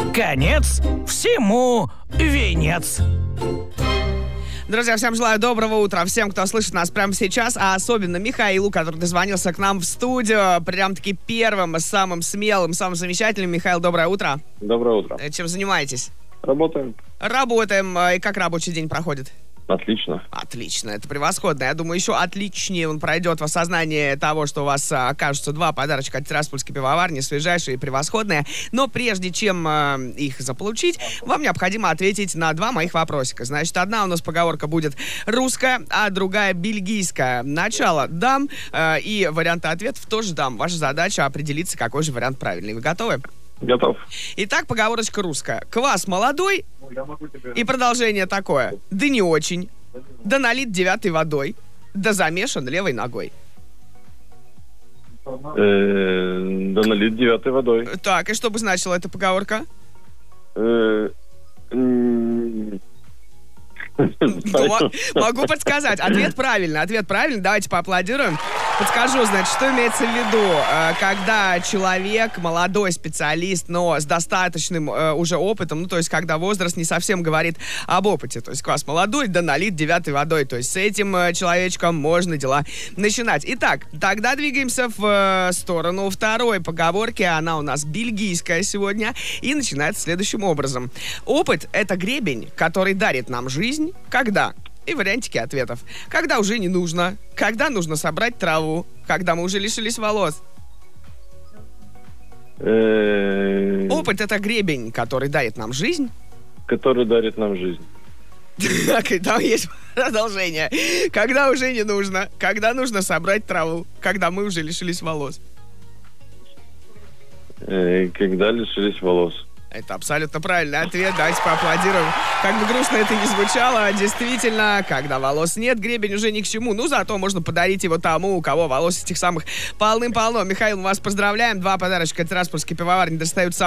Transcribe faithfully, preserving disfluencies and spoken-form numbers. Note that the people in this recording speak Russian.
Конец всему венец. Друзья, всем желаю доброго утра. Всем, кто слышит нас прямо сейчас, а особенно Михаилу, который дозвонился к нам в студию. Прям-таки первым, самым смелым, самым замечательным. Михаил, доброе утро. Доброе утро. Чем занимаетесь? Работаем. Работаем. И как рабочий день проходит? Отлично. Отлично, это превосходно. Я думаю, еще отличнее он пройдет в осознании того, что у вас а, окажутся два подарочка от Тираспольской пивоварни, свежайшие и превосходные. Но прежде чем а, их заполучить, вам необходимо ответить на два моих вопросика. Значит, одна у нас поговорка будет русская, а другая бельгийская. Начало дам, а, и варианты ответов тоже дам. Ваша задача определиться, какой же вариант правильный. Вы готовы? Готов. Итак, поговорочка русская. Квас молодой, и продолжение такое. Да не очень, да налит девятой водой, да замешан левой ногой. Э, Да налит девятой водой. Так, и что бы значила эта поговорка? Э, м, Ну, мо- могу подсказать. Ответ правильный. Ответ правильный. Давайте поаплодируем. Подскажу, значит, что имеется в виду, э, когда человек, молодой специалист, но с достаточным э, уже опытом, ну, то есть, когда возраст не совсем говорит об опыте. То есть, квас молодой, да налит девятой водой. То есть, с этим э, человечком можно дела начинать. Итак, тогда двигаемся в э, сторону второй поговорки. Она у нас бельгийская сегодня. И начинается следующим образом. Опыт — это гребень, который дарит нам жизнь. Когда? И вариантики ответов. Когда уже не нужно. Когда нужно собрать траву. Когда мы уже лишились волос. э, Опыт — это гребень, который дарит нам жизнь. Который дарит нам жизнь. Так, и там есть продолжение. Когда уже не нужно. Когда нужно собрать траву. Когда мы уже лишились волос. Э, Когда лишились волос. Это абсолютно правильный ответ. Давайте поаплодируем. Как бы грустно это ни звучало, действительно, когда волос нет, гребень уже ни к чему. Ну, зато можно подарить его тому, у кого волос этих самых полным-полно. Михаил, мы вас поздравляем. Два подарочка от Тираспольской пивоварни достаются